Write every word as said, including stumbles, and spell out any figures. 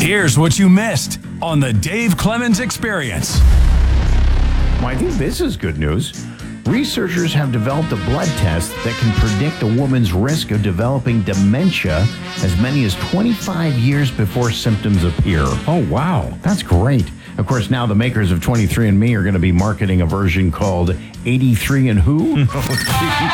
Here's what you missed on the Dave Clemens Experience. Well, I think this is good news. Researchers have developed a blood test that can predict a woman's risk of developing dementia as many as twenty-five years before symptoms appear. Oh, wow. That's great. Of course, now the makers of twenty-three and me are going to be marketing a version called eighty-three and Who?